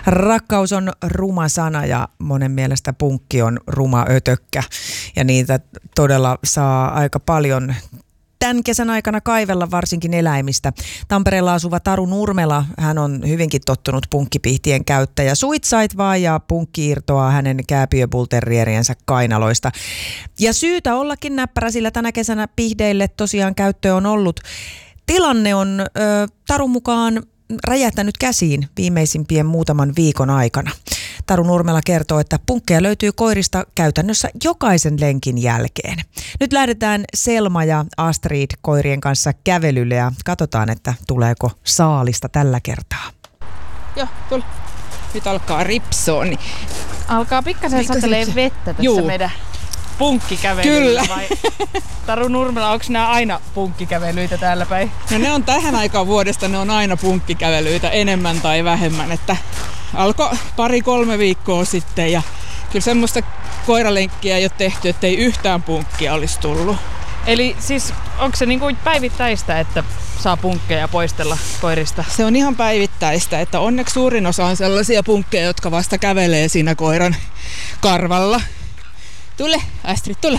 Rakkaus on ruma sana ja monen mielestä punkki on ruma ötökkä ja niitä todella saa aika paljon tämän kesän aikana kaivella varsinkin eläimistä. Tampereella asuva Taru Nurmela, hän on hyvinkin tottunut punkkipihtien käyttäjä. Suitsait vaan ja punkki irtoaa hänen kääpiöbulterrieriensä kainaloista. Ja syytä ollakin näppärä, sillä tänä kesänä pihdeille tosiaan käyttö on ollut. Tilanne on Tarun mukaan räjähtänyt käsiin viimeisimpien muutaman viikon aikana. Taru Nurmela kertoo, että punkkeja löytyy koirista käytännössä jokaisen lenkin jälkeen. Nyt lähdetään Selma ja Astrid koirien kanssa kävelylle ja katsotaan, että tuleeko saalista tällä kertaa. Joo, tule. Nyt alkaa ripsoa. Niin alkaa pikkasen satelee vettä tässä meidän punkkikävelyllä. Kyllä. Vai? Taru Nurmela, onko nämä aina punkkikävelyitä täällä päin? No ne on tähän aikaan vuodesta, ne on aina punkkikävelyitä enemmän tai vähemmän. Että alkoi 2-3 viikkoa sitten ja kyllä semmoista koiralenkkiä ei ole tehty, ettei yhtään punkkia olisi tullut. Eli siis onko se niinku päivittäistä, että saa punkkeja poistella koirista? Se on ihan päivittäistä, että onneksi suurin osa on sellaisia punkkeja, jotka vasta kävelee siinä koiran karvalla. Tule, Astrid, tule.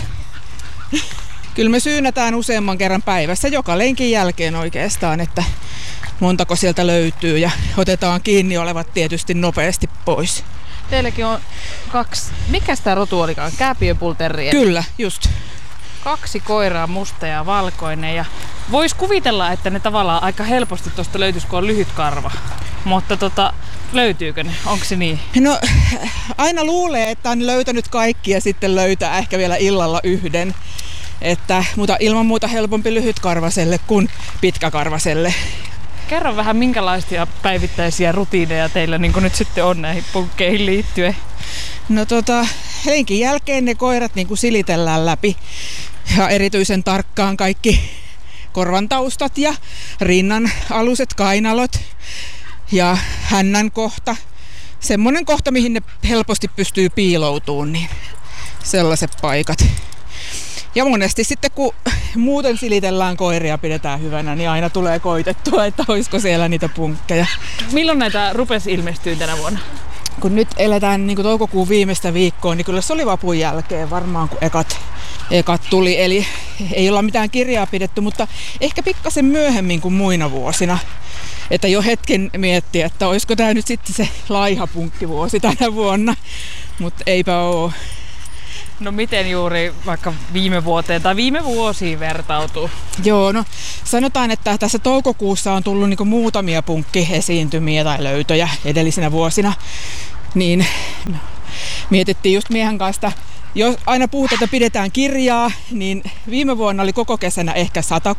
Kyllä me syynätään useamman kerran päivässä, joka lenkin jälkeen oikeastaan, että montako sieltä löytyy ja otetaan kiinni olevat tietysti nopeasti pois. Teilläkin on 2, mikä sitä rotu olikaan? Kääpiöbulterrieri? Kyllä, just. 2 koiraa, musta ja valkoinen. Ja vois kuvitella, että ne tavallaan aika helposti tuosta löytyisi, kun on lyhyt karva. Mutta löytyykö ne? Onko se niin? No aina luulee, että on löytänyt kaikki ja sitten löytää ehkä vielä illalla yhden. Mutta ilman muuta helpompi lyhytkarvaselle kuin pitkäkarvaselle. Kerro vähän, minkälaisia päivittäisiä rutiineja teillä niin kuin nyt sitten on näihin punkkeihin liittyen? No lenkin jälkeen ne koirat niin kuin silitellään läpi ja erityisen tarkkaan kaikki korvan taustat ja rinnan aluset, kainalot ja hännän kohta. Semmoinen kohta, mihin ne helposti pystyy piiloutumaan, niin sellaiset paikat. Ja monesti sitten kun muuten silitellään koiria pidetään hyvänä, niin aina tulee koitettua, että olisiko siellä niitä punkkeja. Milloin näitä rupesi ilmestyä tänä vuonna? Kun nyt eletään niin kuin toukokuun viimeistä viikkoa, niin kyllä se oli vapun jälkeen varmaan, kun ekat tuli. Eli ei olla mitään kirjaa pidetty, mutta ehkä pikkasen myöhemmin kuin muina vuosina. Että jo hetken miettii, että olisiko tämä nyt sitten se laiha punkkivuosi tänä vuonna, mutta eipä ole. No miten juuri vaikka viime vuoteen tai viime vuosiin vertautuu? Joo, no sanotaan, että tässä toukokuussa on tullut niinku muutamia punkkiesiintymiä tai löytöjä edellisinä vuosina. Niin mietittiin just miehen kanssa, jos aina puhutaan, että pidetään kirjaa, niin viime vuonna oli koko kesänä ehkä 100.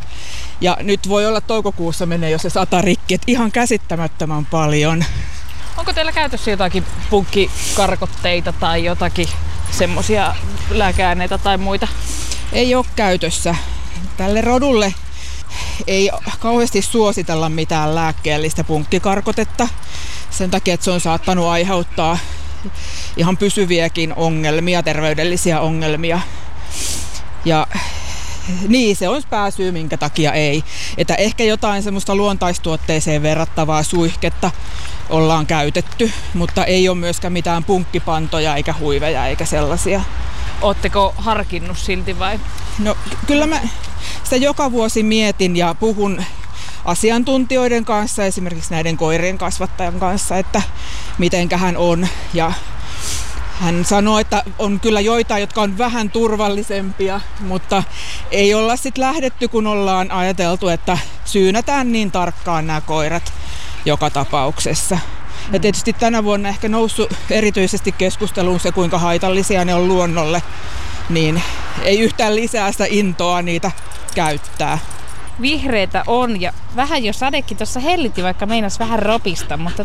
Ja nyt voi olla toukokuussa menee jo se 100 rikki, että ihan käsittämättömän paljon. Onko teillä käytössä jotakin punkkikarkotteita tai jotakin semmoisia lääkeaineita tai muita? Ei ole käytössä. Tälle rodulle ei kauheasti suositella mitään lääkkeellistä punkkikarkotetta. Sen takia, että se on saattanut aiheuttaa ihan pysyviäkin ongelmia, terveydellisiä ongelmia. Ja niin, se on pääsyy, minkä takia ei. Että ehkä jotain semmoista luontaistuotteeseen verrattavaa suihketta ollaan käytetty, mutta ei ole myöskään mitään punkkipantoja eikä huiveja eikä sellaisia. Ootteko harkinnut silti vai? No kyllä mä sitä joka vuosi mietin ja puhun asiantuntijoiden kanssa, esimerkiksi näiden koirien kasvattajan kanssa, että mitenkähän on. Ja hän sanoo, että on kyllä joitain, jotka on vähän turvallisempia, mutta ei olla sitten lähdetty, kun ollaan ajateltu, että syynätään niin tarkkaan nämä koirat joka tapauksessa. Ja tietysti tänä vuonna ehkä noussut erityisesti keskusteluun se, kuinka haitallisia ne on luonnolle, niin ei yhtään lisää sitä intoa niitä käyttää. Vihreitä on ja vähän jo sadekin tuossa hellitti, vaikka meinas vähän ropista, mutta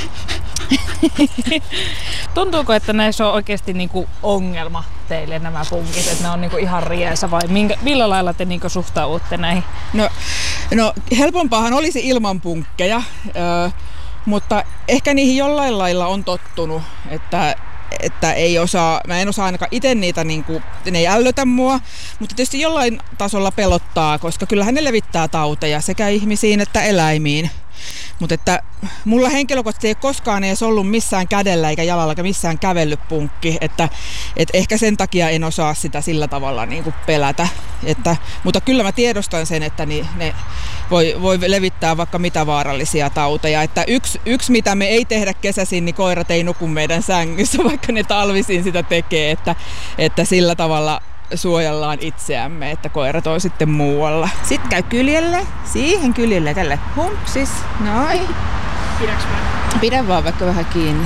tuntuuko, että näissä on oikeasti niinku ongelma teille nämä punkit, että ne on niinku ihan riesa vai millä lailla te niinku suhtaudutte näihin? No helpompaahan olisi ilman punkkeja, mutta ehkä niihin jollain lailla on tottunut, että mä en osaa ainakaan itse niitä, ne ei ällötä mua, mutta tietysti jollain tasolla pelottaa, koska kyllähän ne levittää tauteja sekä ihmisiin että eläimiin. Mutta että mulla henkilökohtaisesti ei koskaan edes ollut missään kädellä eikä jalalla eikä missään kävellyt punkki, että ehkä sen takia en osaa sitä sillä tavalla niin kuin pelätä. Mutta kyllä mä tiedostan sen, että ne voi levittää vaikka mitä vaarallisia tauteja. Että yksi mitä me ei tehdä kesäisin, niin koirat ei nuku meidän sängyssä, vaikka ne talvisin sitä tekee, että sillä tavalla suojellaan itseämme, että koirat on sitten muualla. Sitten käy kyljelle, siihen kyljelle, tälle humpsis, noin. Pidäks mä? Pidä vaan vaikka vähän kiinni.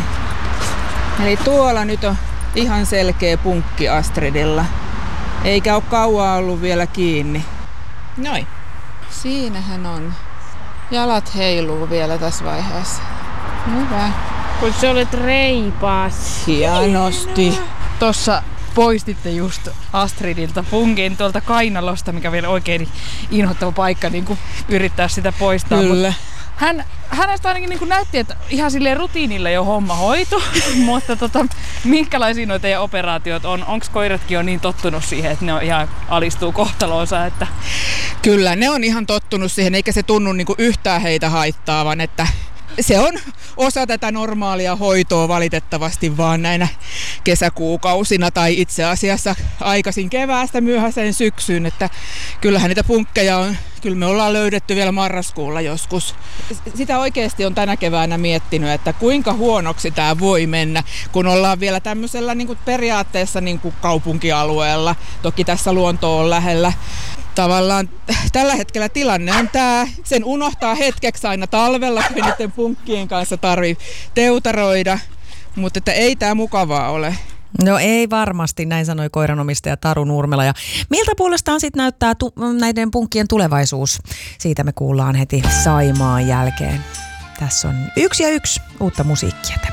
Eli tuolla nyt on ihan selkeä punkki Astridilla. Eikä ole kauaa ollut vielä kiinni. Noin. Siinähän on. Jalat heiluu vielä tässä vaiheessa. Hyvä. Kun sä olet reipas. Hienosti. Tossa poistitte just Astridilta punkin tuolta kainalosta, mikä vielä oikein inhottava paikka niin kuin yrittää sitä poistaa. Kyllä. Hänestä ainakin niin kuin näytti, että ihan silleen rutiinilla jo homma hoitu, mutta minkälaisia noita teidän operaatiot on? Onko koiratkin jo niin tottunut siihen, että ne on ihan alistuu kohtaloonsa? Että... Kyllä, ne on ihan tottunut siihen, eikä se tunnu niin kuin yhtään heitä haittaavan, että se on osa tätä normaalia hoitoa valitettavasti vaan näinä kesäkuukausina tai itse asiassa aikaisin keväästä myöhäiseen syksyyn, että kyllähän niitä punkkeja on, kyllä me ollaan löydetty vielä marraskuulla joskus. Sitä oikeasti on tänä keväänä miettinyt, että kuinka huonoksi tämä voi mennä, kun ollaan vielä tämmöisellä niin kuin periaatteessa niin kuin kaupunkialueella, toki tässä luonto on lähellä. Tavallaan tällä hetkellä tilanne on tämä, sen unohtaa hetkeksi aina talvella, kun niiden punkkien kanssa tarvitsee teutaroida, mutta että ei tämä mukavaa ole. No ei varmasti, näin sanoi koiranomistaja Taru Nurmela. Ja miltä puolestaan sitten näyttää näiden punkkien tulevaisuus? Siitä me kuullaan heti Saimaan jälkeen. Tässä on 1 ja 1 uutta musiikkia.